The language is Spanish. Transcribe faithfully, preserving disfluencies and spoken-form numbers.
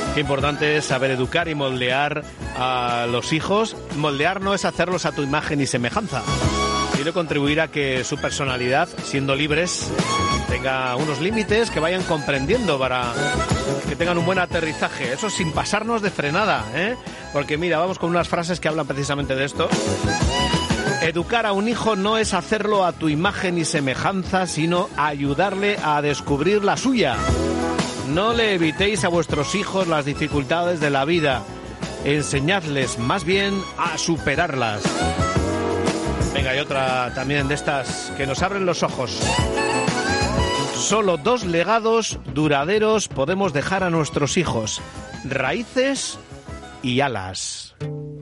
Qué importante es saber educar y moldear a los hijos. Moldear no es hacerlos a tu imagen y semejanza. Quiero contribuir a que su personalidad, siendo libres, tenga unos límites que vayan comprendiendo para que tengan un buen aterrizaje. Eso sin pasarnos de frenada, ¿eh? Porque mira, vamos con unas frases que hablan precisamente de esto. Educar a un hijo no es hacerlo a tu imagen y semejanza, sino ayudarle a descubrir la suya. No le evitéis a vuestros hijos las dificultades de la vida. Enseñadles más bien a superarlas. Venga, hay otra también de estas que nos abren los ojos. Solo dos legados duraderos podemos dejar a nuestros hijos: raíces y alas.